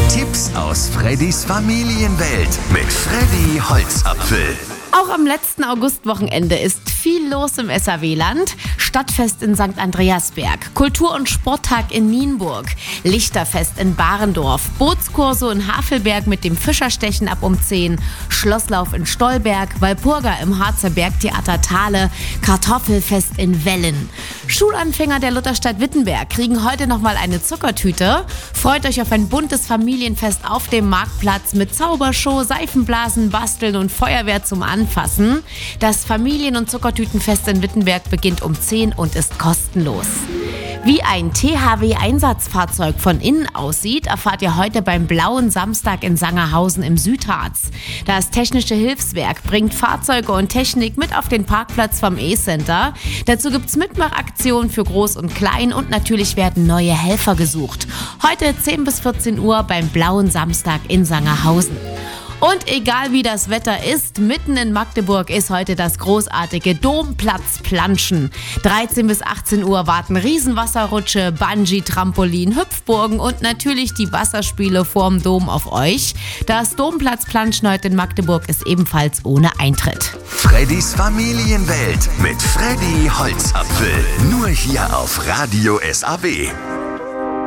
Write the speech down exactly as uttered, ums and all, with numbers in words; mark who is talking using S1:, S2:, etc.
S1: Tipps aus Freddys Familienwelt mit Freddy Holzapfel.
S2: Auch am letzten Augustwochenende ist viel los im S A W-Land. Stadtfest in Sankt Andreasberg, Kultur- und Sporttag in Nienburg, Lichterfest in Barendorf, Bootskurse in Havelberg mit dem Fischerstechen ab um zehn, Schlosslauf in Stolberg, Walpurga im Harzer Bergtheater Thale, Kartoffelfest in Wellen. Schulanfänger der Lutherstadt Wittenberg kriegen heute nochmal eine Zuckertüte. Freut euch auf ein buntes Familienfest auf dem Marktplatz mit Zaubershow, Seifenblasen, Basteln und Feuerwehr zum Anfassen. Das Familien- und Zuckertütenfest in Wittenberg beginnt um zehn und ist kostenlos. Wie ein T H W-Einsatzfahrzeug von innen aussieht, erfahrt ihr heute beim Blauen Samstag in Sangerhausen im Südharz. Das Technische Hilfswerk bringt Fahrzeuge und Technik mit auf den Parkplatz vom E-Center. Dazu gibt's Mitmachaktionen für Groß und Klein und natürlich werden neue Helfer gesucht. Heute zehn bis vierzehn Uhr beim Blauen Samstag in Sangerhausen. Und egal wie das Wetter ist, mitten in Magdeburg ist heute das großartige Domplatz-Planschen. dreizehn bis achtzehn Uhr warten Riesenwasserrutsche, Bungee-Trampolin, Hüpfburgen und natürlich die Wasserspiele vorm Dom auf euch. Das Domplatz-Planschen heute in Magdeburg ist ebenfalls ohne Eintritt.
S1: Freddys Familienwelt mit Freddy Holzapfel. Nur hier auf Radio S A W.